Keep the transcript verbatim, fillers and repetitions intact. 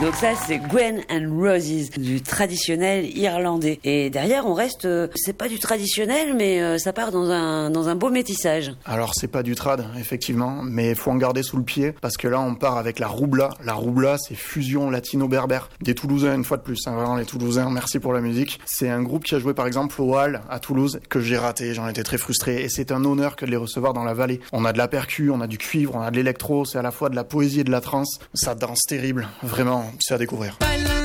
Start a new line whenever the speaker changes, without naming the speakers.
Donc ça, c'est Gwen and Roses, du traditionnel irlandais. Et derrière, on reste, euh, c'est pas du traditionnel, mais euh, ça part dans un dans un beau métissage.
Alors c'est pas du trad, effectivement, mais il faut en garder sous le pied, parce que là on part avec la roubla. La roubla, c'est fusion latino-berbère. Des Toulousains, une fois de plus, hein, vraiment les Toulousains, merci pour la musique. C'est un groupe qui a joué par exemple au Hall à Toulouse, que j'ai raté, j'en étais très frustré, et c'est un honneur que de les recevoir dans la vallée. On a de la percu, on a du cuivre, on a de l'électro, c'est à la fois de la poésie et de la trance. Ça danse terrible, vraiment, c'est à découvrir.